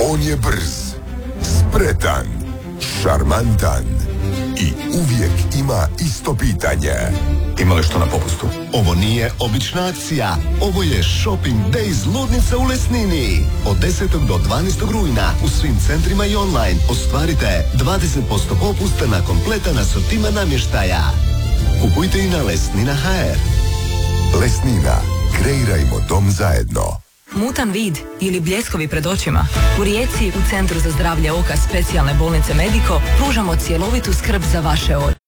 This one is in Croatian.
On je brz, spretan, šarmantan i uvijek ima isto pitanje. Ima li što na popustu? Ovo nije obična akcija. Ovo je Shopping Days ludnica u Lesnini. Od 10. do 12. rujna u svim centrima i online ostvarite 20% popusta na kompletan asortiman namještaja. Kupujte i na Lesnina.hr. Lesnina, kreirajmo dom zajedno. Mutan vid ili bljeskovi pred očima? U Rijeci u Centru za zdravlje oka Specijalne bolnice Medico pružamo cjelovitu skrb za vaše oči.